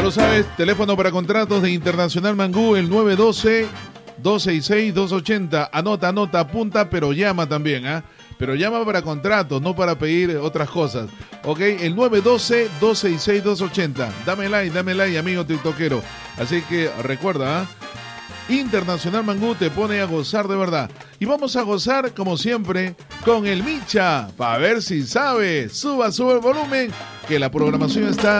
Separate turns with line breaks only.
lo sabes, teléfono para contratos de Internacional Mangú, el 912-266-280. Anota, apunta, pero llama también, ¿ah? Pero llama para contratos, no para pedir otras cosas. Ok, el 912-266-280. Dame like, amigo tiktokero. Así que recuerda, ¿ah? Internacional Mangú te pone a gozar de verdad. Y vamos a gozar, como siempre, con el Micha. Para ver si sabe. Suba el volumen, que la programación está